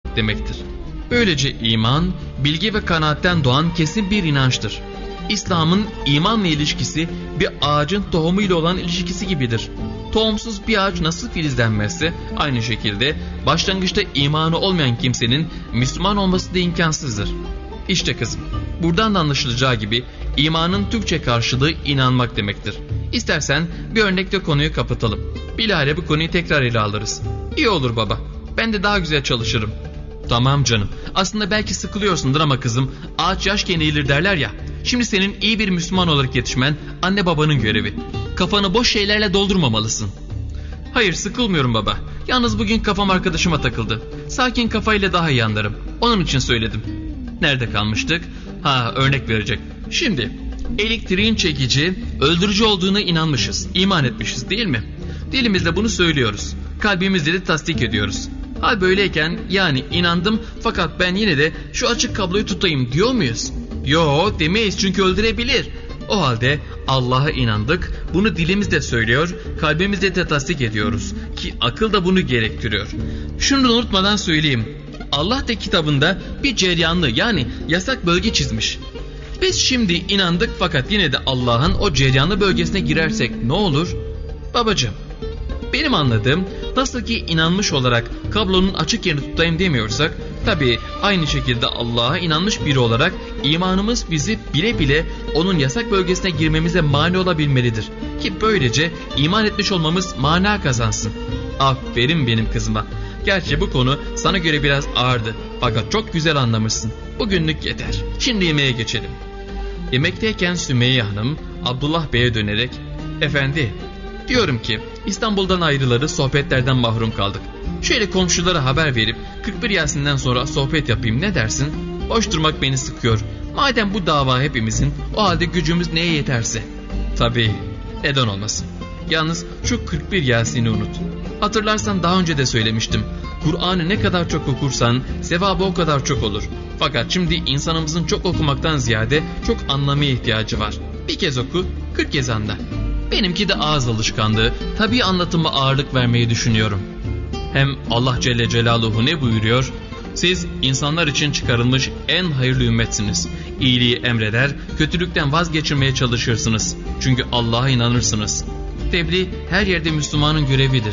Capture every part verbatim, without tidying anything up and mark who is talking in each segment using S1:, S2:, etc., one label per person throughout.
S1: demektir. Böylece iman, bilgi ve kanaatten doğan kesin bir inançtır. İslam'ın imanla ilişkisi bir ağacın tohumuyla olan ilişkisi gibidir. Tohumsuz bir ağaç nasıl filizlenmezse aynı şekilde başlangıçta imanı olmayan kimsenin Müslüman olması da imkansızdır. İşte kızım, buradan da anlaşılacağı gibi imanın Türkçe karşılığı inanmak demektir. İstersen bir örnekle konuyu kapatalım. Bilahare bu konuyu tekrar ele alırız. İyi olur baba, ben de daha güzel çalışırım. Tamam canım, aslında belki sıkılıyorsundur ama kızım, ağaç yaşken eğilir derler ya. Şimdi senin iyi bir Müslüman olarak yetişmen anne babanın görevi. Kafanı boş şeylerle doldurmamalısın. Hayır, sıkılmıyorum baba. Yalnız bugün kafam arkadaşıma takıldı. Sakin kafayla daha iyi anlarım. Onun için söyledim. Nerede kalmıştık? Ha, örnek verecek. Şimdi elektriğin çekici, öldürücü olduğuna inanmışız, iman etmişiz değil mi? Dilimizle bunu söylüyoruz. Kalbimizle de tasdik ediyoruz. Hal böyleyken yani inandım fakat ben yine de şu açık kabloyu tutayım diyor muyuz? Yo, demeyiz çünkü öldürebilir. O halde Allah'a inandık, bunu dilimizle söylüyor, kalbimizle de tasdik ediyoruz ki akıl da bunu gerektiriyor. Şunu unutmadan söyleyeyim. Allah da kitabında bir ceryanlı yani yasak bölge çizmiş. Biz şimdi inandık fakat yine de Allah'ın o ceryanlı bölgesine girersek ne olur? Babacığım, benim anladığım, nasıl ki inanmış olarak kablonun açık yerini tutayım demiyorsak, tabii aynı şekilde Allah'a inanmış biri olarak imanımız bizi bile bile onun yasak bölgesine girmemize mani olabilmelidir. Ki böylece iman etmiş olmamız mana kazansın. Aferin benim kızıma. Gerçi bu konu sana göre biraz ağırdı fakat çok güzel anlamışsın. Bugünlük yeter. Şimdi yemeğe geçelim. Yemekteyken Sümeyye Hanım Abdullah Bey'e dönerek, efendi, diyorum ki İstanbul'dan ayrılalı sohbetlerden mahrum kaldık. Şöyle komşulara haber verip kırk bir Yasin'den sonra sohbet yapayım, ne dersin? Boş durmak beni sıkıyor. Madem bu dava hepimizin, o halde gücümüz neye yeterse. Tabii, neden olmasın. Yalnız şu kırk bir Yasin'i unut. Hatırlarsan daha önce de söylemiştim. Kur'an'ı ne kadar çok okursan sevabı o kadar çok olur. Fakat şimdi insanımızın çok okumaktan ziyade çok anlamaya ihtiyacı var. Bir kez oku, kırk kez anla. Benimki de ağız alışkanlığı, tabii anlatıma ağırlık vermeyi düşünüyorum. Hem Allah Celle Celaluhu ne buyuruyor? Siz insanlar için çıkarılmış en hayırlı ümmetsiniz. İyiliği emreder, kötülükten vazgeçirmeye çalışırsınız. Çünkü Allah'a inanırsınız. Tebliğ her yerde Müslümanın görevidir.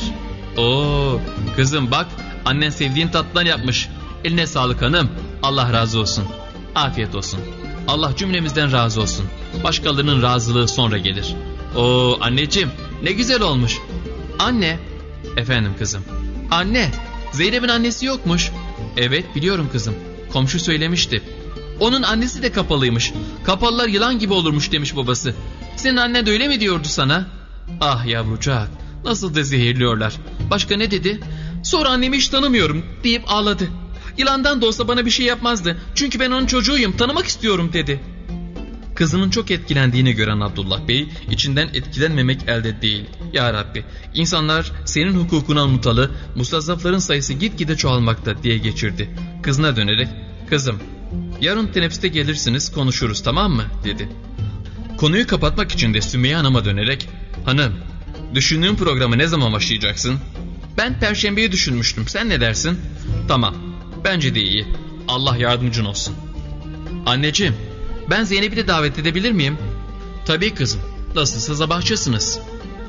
S1: Oo, kızım bak, annen sevdiğin tatlıdan yapmış. Eline sağlık hanım. Allah razı olsun. Afiyet olsun. Allah cümlemizden razı olsun. Başkalarının razılığı sonra gelir. Oo anneciğim, ne güzel olmuş. Anne. Efendim kızım. Anne, Zeynep'in annesi yokmuş. Evet biliyorum kızım. Komşu söylemişti. Onun annesi de kapalıymış. Kapalılar yılan gibi olurmuş demiş babası. Senin annen de öyle mi diyordu sana? Ah yavrucak, nasıl da zehirliyorlar. Başka ne dedi? Sonra annemi hiç tanımıyorum deyip ağladı. Yılandan da olsa bana bir şey yapmazdı. Çünkü ben onun çocuğuyum, tanımak istiyorum dedi. Kızının çok etkilendiğini gören Abdullah Bey, içinden etkilenmemek elde değil. Ya Rabbi, insanlar senin hukukuna unutalı, mustazzafların sayısı gitgide çoğalmakta diye geçirdi. Kızına dönerek, kızım, yarın teneffüste gelirsiniz, konuşuruz, tamam mı dedi. Konuyu kapatmak için de Sümeyye Hanım'a dönerek, hanım, düşündüğün programı ne zaman başlayacaksın? Ben Perşembeyi düşünmüştüm, sen ne dersin? Tamam, bence de iyi. Allah yardımcın olsun. Anneciğim, ben Zeynep'i de davet edebilir miyim? Tabii kızım, nasılsa sabahçısınız.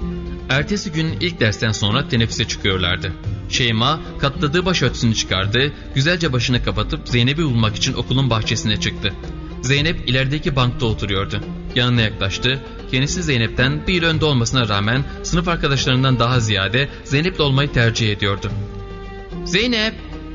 S1: Ertesi gün ilk dersten sonra teneffüse çıkıyorlardı. Şeyma katladığı başörtüsünü çıkardı, güzelce başını kapatıp Zeynep'i bulmak için okulun bahçesine çıktı. Zeynep ilerideki bankta oturuyordu. Yanına yaklaştı. Kendisi Zeynep'ten bir yıl önde olmasına rağmen sınıf arkadaşlarından daha ziyade Zeynep'le olmayı tercih ediyordu. Zeynep.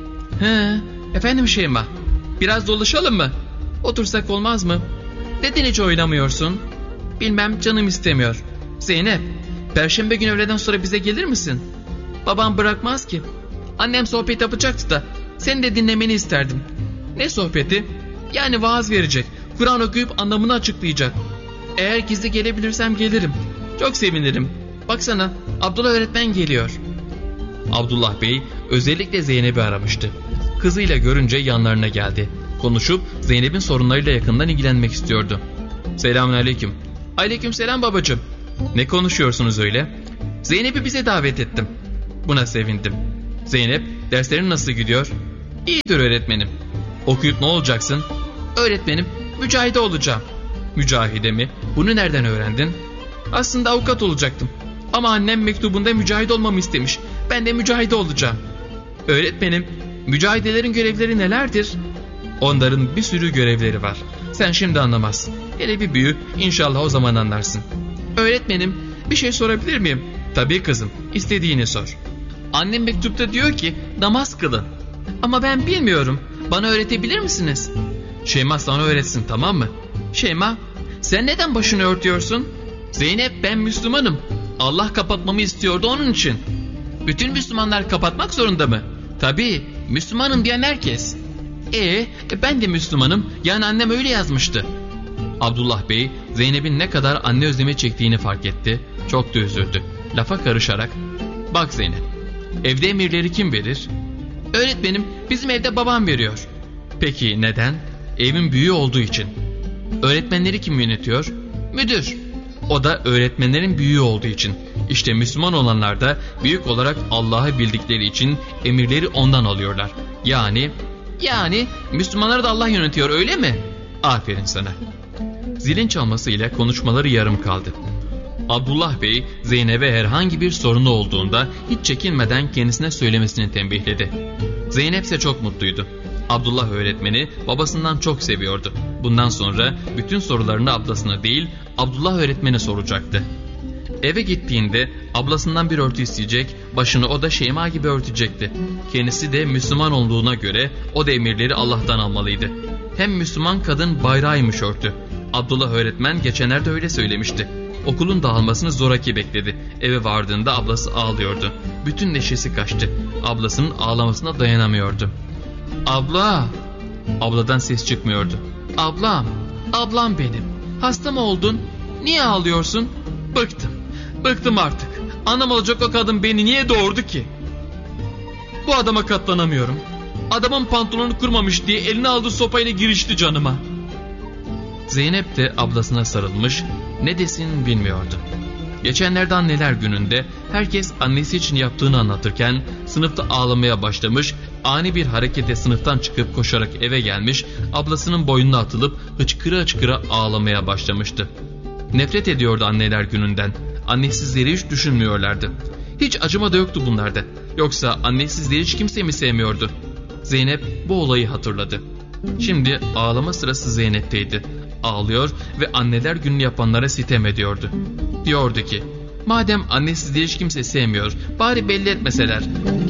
S1: He, efendim Şeyma. Biraz dolaşalım mı? Otursak olmaz mı? Neden hiç oynamıyorsun? Bilmem, canım istemiyor. Zeynep, Perşembe günü öğleden sonra bize gelir misin? Babam bırakmaz ki. Annem sohbet yapacaktı da seni de dinlemeni isterdim. Ne sohbeti? Yani vaaz verecek. Kur'an okuyup anlamını açıklayacak. Eğer gizli gelebilirsem gelirim. Çok sevinirim. Baksana, Abdullah öğretmen geliyor. Abdullah Bey özellikle Zeynep'i aramıştı. Kızıyla görünce yanlarına geldi. Konuşup Zeynep'in sorunlarıyla yakından ilgilenmek istiyordu. Selamünaleyküm. Aleykümselam babacığım. Ne konuşuyorsunuz öyle? Zeynep'i bize davet ettim. Buna sevindim. Zeynep, derslerin nasıl gidiyor? İyidir öğretmenim. Okuyup ne olacaksın? Öğretmenim, mücahide olacağım. Mücahide mi? Bunu nereden öğrendin? Aslında avukat olacaktım. Ama annem mektubunda mücahide olmamı istemiş. Ben de mücahide olacağım. Öğretmenim, mücahidelerin görevleri nelerdir? Onların bir sürü görevleri var. Sen şimdi anlamazsın. Hele bir büyü, inşallah o zaman anlarsın. Öğretmenim, bir şey sorabilir miyim? Tabii kızım, istediğini sor. Annem mektupta diyor ki namaz kılın. Ama ben bilmiyorum. Bana öğretebilir misiniz? Şeyma sana öğretsin, tamam mı? Şeyma, sen neden başını örtüyorsun? Zeynep, ben Müslümanım. Allah kapatmamı istiyordu onun için. Bütün Müslümanlar kapatmak zorunda mı? Tabii, Müslümanım diyen herkes. Ee, ben de Müslümanım, yani annem öyle yazmıştı. Abdullah Bey, Zeynep'in ne kadar anne özlemi çektiğini fark etti. Çok da üzüldü. Lafa karışarak, bak Zeynep, evde emirleri kim verir? Öğretmenim, bizim evde babam veriyor. Peki neden? Evin büyüğü olduğu için. Öğretmenleri kim yönetiyor? Müdür. O da öğretmenlerin büyüğü olduğu için. İşte Müslüman olanlar da büyük olarak Allah'ı bildikleri için emirleri ondan alıyorlar. Yani, yani Müslümanları da Allah yönetiyor, öyle mi? Aferin sana. Zilin çalmasıyla konuşmaları yarım kaldı. Abdullah Bey, Zeynep'e herhangi bir sorunu olduğunda hiç çekinmeden kendisine söylemesini tembihledi. Zeynep ise çok mutluydu. Abdullah öğretmeni babasından çok seviyordu. Bundan sonra bütün sorularını ablasına değil, Abdullah öğretmene soracaktı. Eve gittiğinde ablasından bir örtü isteyecek, başını o da Şeyma gibi örtecekti. Kendisi de Müslüman olduğuna göre o da emirleri Allah'tan almalıydı. Hem Müslüman kadın bayrağıymış örtü. Abdullah öğretmen geçenlerde öyle söylemişti. Okulun dağılmasını zoraki bekledi. Eve vardığında ablası ağlıyordu. Bütün neşesi kaçtı. Ablasının ağlamasına dayanamıyordu. Abla! Abladan ses çıkmıyordu. Ablam! Ablam benim. Hasta mı oldun? Niye ağlıyorsun? Bıktım. Bıktım artık. Anam olacak o kadın beni niye doğurdu ki? Bu adama katlanamıyorum. Adamın pantolonu kurmamış diye eline aldığı sopayla girişti canıma. Zeynep de ablasına sarılmış, ne desin bilmiyordu. Geçenlerde anneler gününde herkes annesi için yaptığını anlatırken sınıfta ağlamaya başlamış, ani bir harekete sınıftan çıkıp koşarak eve gelmiş, ablasının boynuna atılıp hıçkıra hıçkıra ağlamaya başlamıştı. Nefret ediyordu anneler gününden. Annesizleri hiç düşünmüyorlardı. Hiç acıma da yoktu bunlarda. Yoksa annesizleri hiç kimse mi sevmiyordu? Zeynep bu olayı hatırladı. Şimdi ağlama sırası Zeynep'teydi. Ağlıyor ve anneler gününü yapanlara sitem ediyordu. Diyordu ki, madem annesizleri hiç kimse sevmiyor, bari belli etmeseler.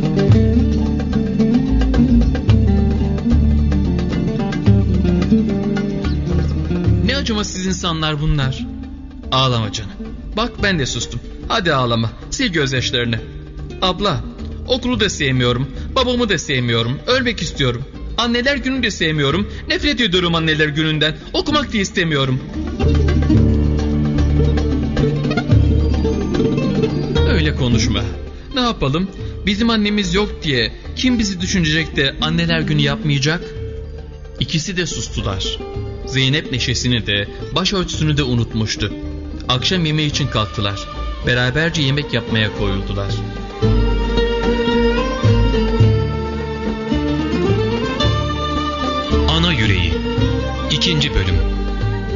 S1: Ne acımasız insanlar bunlar. Ağlama canım. Bak ben de sustum. Hadi ağlama. Sil gözyaşlarını. Abla, okulu da sevmiyorum. Babamı da sevmiyorum. Ölmek istiyorum. Anneler gününü de sevmiyorum. Nefret ediyorum anneler gününden. Okumak da istemiyorum. Öyle konuşma. Ne yapalım? Bizim annemiz yok diye kim bizi düşünecek de anneler günü yapmayacak? İkisi de sustular. Zeynep neşesini de başörtüsünü de unutmuştu. Akşam yemeği için kalktılar. Beraberce yemek yapmaya koyuldular.